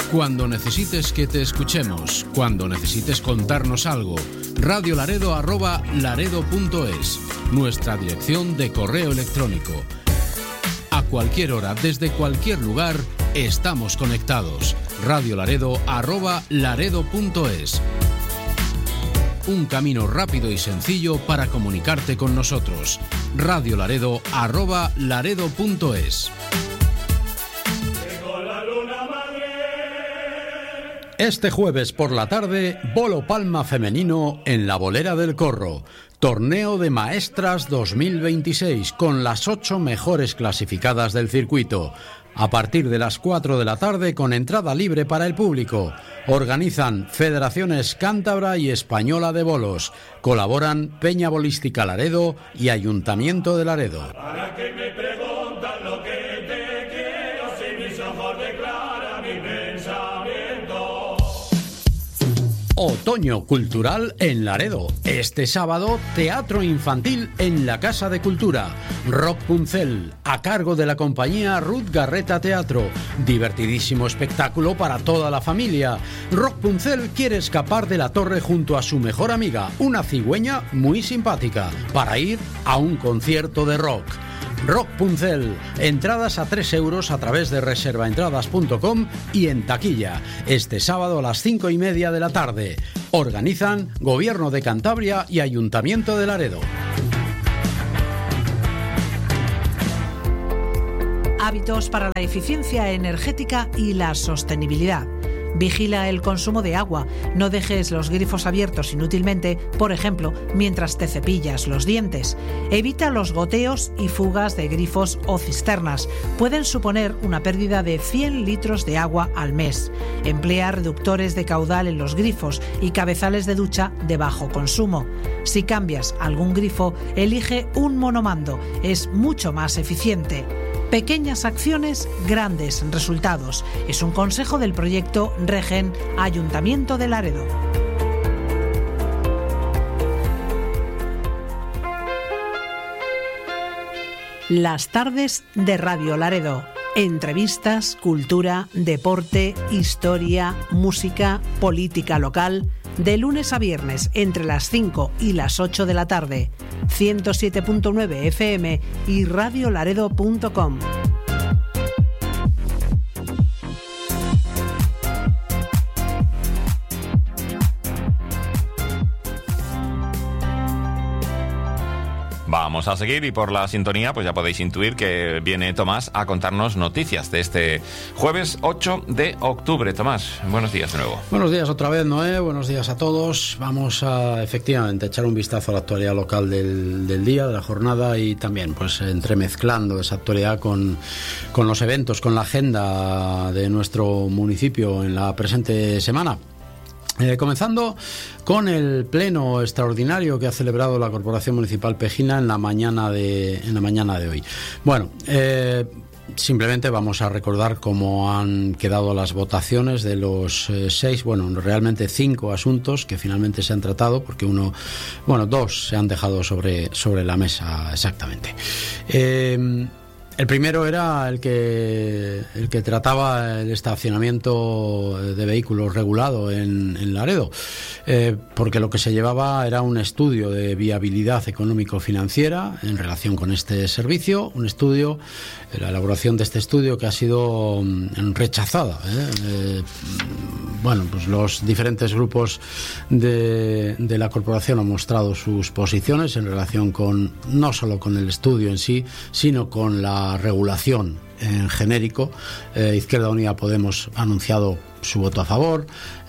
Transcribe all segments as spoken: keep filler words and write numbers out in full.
Cuando necesites que te escuchemos, cuando necesites contarnos algo, Radio Laredo arroba laredo punto es, nuestra dirección de correo electrónico. A cualquier hora, desde cualquier lugar, estamos conectados. Radio Laredo arroba laredo punto es. Un camino rápido y sencillo para comunicarte con nosotros. Radio Laredo arroba laredo punto es. Este jueves por la tarde, Bolo Palma femenino en la Bolera del Corro. Torneo de Maestras dos mil veintiséis con las ocho mejores clasificadas del circuito. A partir de las cuatro de la tarde con entrada libre para el público. Organizan Federaciones Cántabra y Española de Bolos. Colaboran Peña Bolística Laredo y Ayuntamiento de Laredo. Para que me preguntan lo que te quiero, si mis ojos declaran mi pensamiento. Otoño Cultural en Laredo. Este sábado, teatro infantil en la Casa de Cultura. Rock Puncel, a cargo de la compañía Ruth Garreta Teatro. Divertidísimo espectáculo para toda la familia. Rock Puncel quiere escapar de la torre junto a su mejor amiga, una cigüeña muy simpática, para ir a un concierto de rock. Rock Puncel, entradas a tres euros a través de reserva entradas punto com y en taquilla, este sábado a las cinco y media de la tarde. Organizan Gobierno de Cantabria y Ayuntamiento de Laredo. Hábitos para la eficiencia energética y la sostenibilidad. Vigila el consumo de agua. No dejes los grifos abiertos inútilmente, por ejemplo, mientras te cepillas los dientes. Evita los goteos y fugas de grifos o cisternas. Pueden suponer una pérdida de cien litros de agua al mes. Emplea reductores de caudal en los grifos y cabezales de ducha de bajo consumo. Si cambias algún grifo, elige un monomando. Es mucho más eficiente. Pequeñas acciones, grandes resultados. Es un consejo del proyecto Regen Ayuntamiento de Laredo. Las tardes de Radio Laredo. Entrevistas, cultura, deporte, historia, música, política local. De lunes a viernes entre las cinco y las ocho de la tarde. ciento siete punto nueve F M y radio laredo punto com. Vamos a seguir y por la sintonía pues ya podéis intuir que viene Tomás a contarnos noticias de este jueves ocho de octubre. Tomás, buenos días de nuevo. Buenos días otra vez, Noé, buenos días a todos. Vamos a efectivamente echar un vistazo a la actualidad local del, del día, de la jornada, y también pues entremezclando esa actualidad con, con los eventos, con la agenda de nuestro municipio en la presente semana. Eh, comenzando con el pleno extraordinario que ha celebrado la Corporación Municipal Pejina en la mañana de, en la mañana de hoy. Bueno, eh, simplemente vamos a recordar cómo han quedado las votaciones de los eh, seis, bueno, realmente cinco asuntos que finalmente se han tratado, porque uno, bueno, dos se han dejado sobre, sobre la mesa exactamente. Eh, El primero era el que el que trataba el estacionamiento de vehículos regulado en, en Laredo, eh, porque lo que se llevaba era un estudio de viabilidad económico-financiera en relación con este servicio, un estudio, la elaboración de este estudio que ha sido mm, rechazada. ¿eh? Eh, bueno, pues los diferentes grupos de, de la corporación han mostrado sus posiciones en relación con, no solo con el estudio en sí, sino con la regulación en genérico. eh, Izquierda Unida Podemos ha anunciado su voto a favor.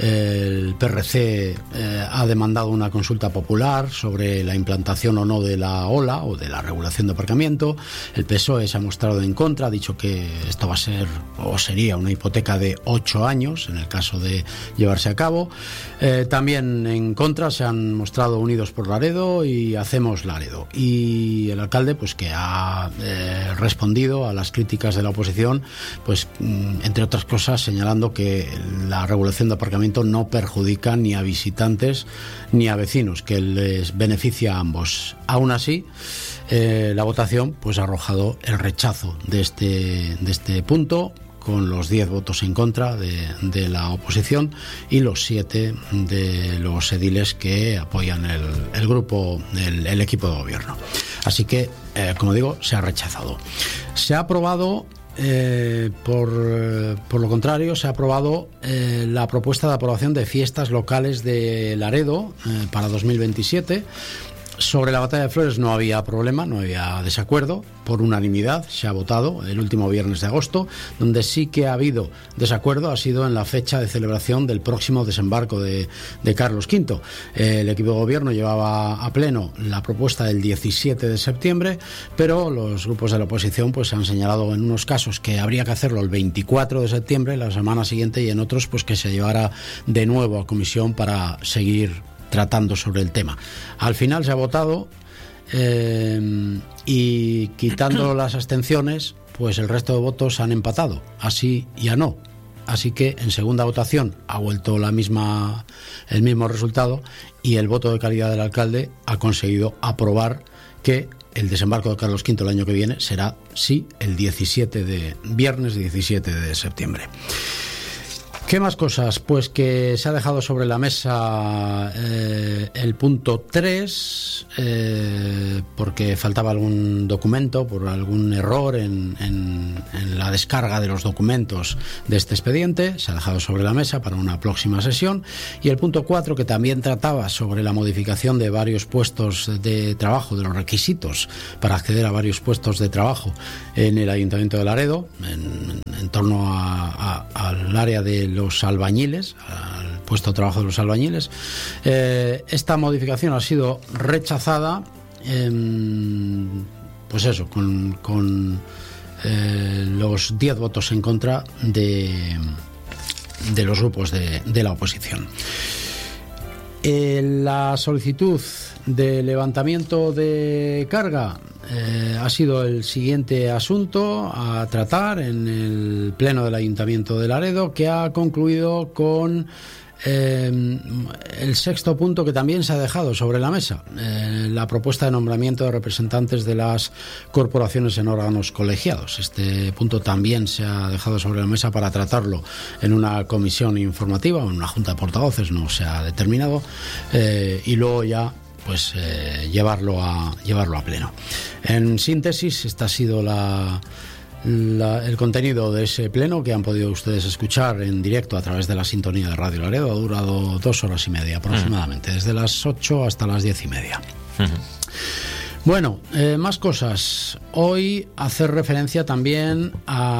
El P R C eh, ha demandado una consulta popular sobre la implantación o no de la ola o de la regulación de aparcamiento. El P S O E se ha mostrado en contra, ha dicho que esto va a ser o sería una hipoteca de ocho años en el caso de llevarse a cabo. Eh, también en contra se han mostrado Unidos por Laredo y Hacemos Laredo. Y el alcalde, pues que ha eh, respondido a las críticas de la oposición, pues entre otras cosas señalando que la regulación de aparcamiento no perjudica ni a visitantes ni a vecinos, que les beneficia a ambos. Aún así, eh, la votación pues ha arrojado el rechazo de este, de este punto, con los diez votos en contra de, de la oposición y los siete de los ediles que apoyan el, el grupo, el, el equipo de gobierno. Así que, eh, como digo, se ha rechazado. Se ha aprobado, eh, por, eh, por lo contrario, se ha aprobado eh, la propuesta de aprobación de fiestas locales de Laredo eh, para dos mil veintisiete. Sobre la Batalla de Flores no había problema, no había desacuerdo, por unanimidad se ha votado el último viernes de agosto. Donde sí que ha habido desacuerdo ha sido en la fecha de celebración del próximo desembarco de, de Carlos quinto. El equipo de gobierno llevaba a pleno la propuesta del diecisiete de septiembre, pero los grupos de la oposición pues han señalado en unos casos que habría que hacerlo el veinticuatro de septiembre, la semana siguiente, y en otros pues que se llevara de nuevo a comisión para seguir tratando sobre el tema. Al final se ha votado eh, y quitando las abstenciones, pues el resto de votos han empatado, así y a no. Así que en segunda votación ha vuelto la misma, el mismo resultado, y el voto de calidad del alcalde ha conseguido aprobar que el desembarco de Carlos quinto el año que viene será, sí, el diecisiete de viernes diecisiete de septiembre. ¿Qué más cosas? Pues que se ha dejado sobre la mesa eh, el punto tres, eh, porque faltaba algún documento, por algún error en, en, en la descarga de los documentos de este expediente. Se ha dejado sobre la mesa para una próxima sesión. Y el punto cuatro, que también trataba sobre la modificación de varios puestos de trabajo, de los requisitos para acceder a varios puestos de trabajo en el Ayuntamiento de Laredo, en, en torno a, a, al área de los albañiles, al puesto de trabajo de los albañiles. Eh, esta modificación ha sido rechazada, eh, pues eso, con, con eh, los diez votos en contra de, de los grupos de, de la oposición. Eh, la solicitud de levantamiento de carga eh, ha sido el siguiente asunto a tratar en el Pleno del Ayuntamiento de Laredo, que ha concluido con eh, el sexto punto, que también se ha dejado sobre la mesa, eh, la propuesta de nombramiento de representantes de las corporaciones en órganos colegiados. Este punto también se ha dejado sobre la mesa para tratarlo en una comisión informativa o en una junta de portavoces, no se ha determinado, eh, y luego ya pues eh, llevarlo a llevarlo a pleno. En síntesis, esta ha sido la, la, el contenido de ese pleno, que han podido ustedes escuchar en directo a través de la sintonía de Radio Laredo. Ha durado dos horas y media aproximadamente, uh-huh. desde las ocho hasta las diez y media. Uh-huh. Bueno, eh, más cosas. Hoy hacer referencia también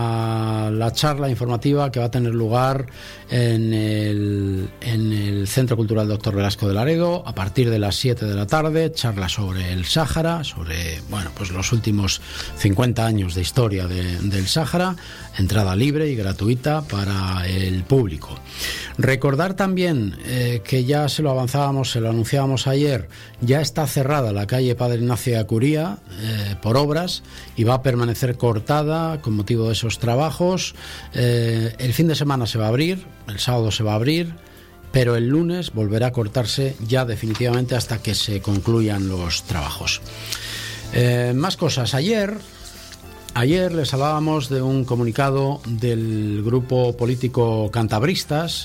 a la charla informativa que va a tener lugar en el, en el Centro Cultural Doctor Velasco de Laredo a partir de las siete de la tarde. Charla sobre el Sáhara, sobre bueno, pues los últimos cincuenta años de historia de, del Sáhara. Entrada libre y gratuita para el público. Recordar también eh, que ya se lo avanzábamos, se lo anunciábamos ayer, ya está cerrada la calle Padre Ignacio de Acuría eh, por obras, y va a permanecer cortada con motivo de esos trabajos. Eh, el fin de semana se va a abrir, el sábado se va a abrir, pero el lunes volverá a cortarse ya definitivamente hasta que se concluyan los trabajos. Eh, más cosas. Ayer... Ayer les hablábamos de un comunicado del grupo político Cantabristas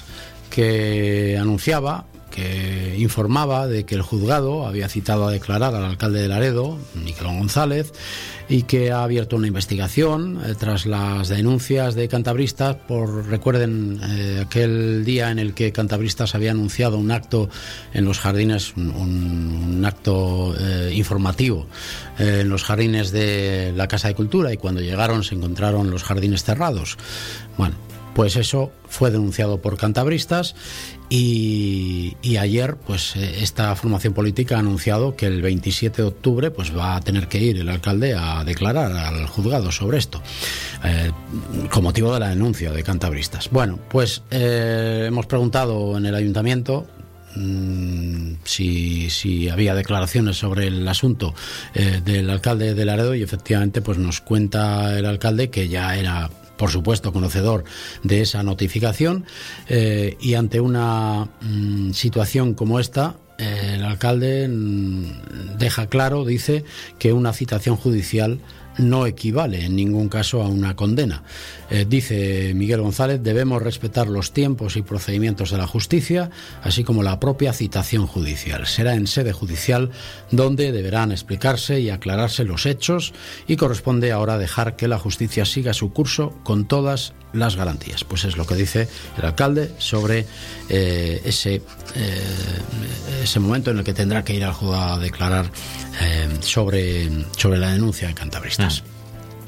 que anunciaba, que informaba de que el juzgado había citado a declarar al alcalde de Laredo, Nicolás González, y que ha abierto una investigación eh, tras las denuncias de Cantabristas por, recuerden, eh, aquel día en el que Cantabristas había anunciado un acto en los jardines, un, un acto eh, informativo eh, en los jardines de la Casa de Cultura, y cuando llegaron se encontraron los jardines cerrados. Bueno, pues eso fue denunciado por Cantabristas, y, y ayer pues esta formación política ha anunciado que el veintisiete de octubre pues va a tener que ir el alcalde a declarar al juzgado sobre esto, eh, con motivo de la denuncia de Cantabristas. Bueno, pues eh, hemos preguntado en el ayuntamiento mmm, si, si había declaraciones sobre el asunto eh, del alcalde de Laredo, y efectivamente pues nos cuenta el alcalde que ya era, por supuesto, conocedor de esa notificación, eh, y ante una mmm, situación como esta, eh, el alcalde mmm, deja claro, dice, que una citación judicial no equivale en ningún caso a una condena. Eh, dice Miguel González, debemos respetar los tiempos y procedimientos de la justicia, así como la propia citación judicial. Será en sede judicial donde deberán explicarse y aclararse los hechos y corresponde ahora dejar que la justicia siga su curso con todas las garantías. Pues es lo que dice el alcalde sobre eh, ese, eh, ese momento en el que tendrá que ir al juzgado a declarar eh, sobre, sobre la denuncia de cantabristas. Ah.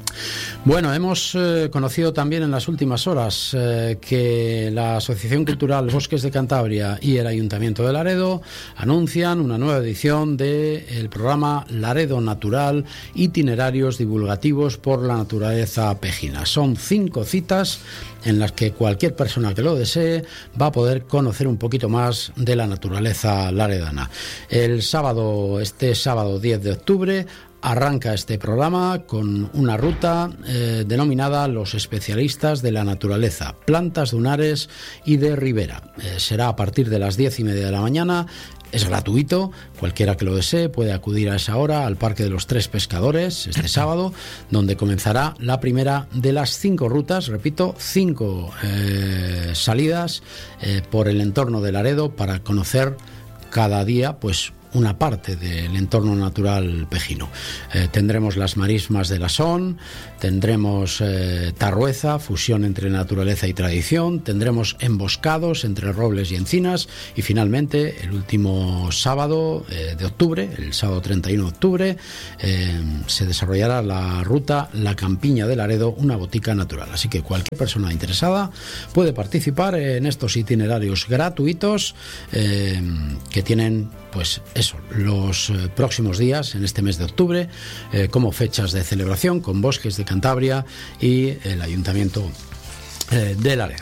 Bueno, hemos eh, conocido también en las últimas horas eh, que la Asociación Cultural Bosques de Cantabria y el Ayuntamiento de Laredo anuncian una nueva edición del programa Laredo Natural, itinerarios divulgativos por la naturaleza pejina. Son cinco citas en las que cualquier persona que lo desee va a poder conocer un poquito más de la naturaleza laredana. El sábado, este sábado diez de octubre, arranca este programa con una ruta eh, denominada Los especialistas de la naturaleza, plantas dunares y de ribera. Eh, será a partir de las diez y media de la mañana. Es gratuito, cualquiera que lo desee puede acudir a esa hora al Parque de los Tres Pescadores este sábado, donde comenzará la primera de las cinco rutas, repito, cinco eh, salidas eh, por el entorno de Laredo para conocer cada día pues una parte del entorno natural pejino. Eh, tendremos las marismas de la Son, tendremos eh, Tarrueza, fusión entre naturaleza y tradición, tendremos emboscados entre robles y encinas y finalmente el último sábado eh, de octubre, el sábado treinta y uno de octubre, eh, se desarrollará la ruta La Campiña de Laredo, una botica natural. Así que cualquier persona interesada puede participar en estos itinerarios gratuitos eh, que tienen pues eso, los eh, próximos días en este mes de octubre eh, como fechas de celebración con Bosques de Cantabria y el Ayuntamiento eh, de Laredo.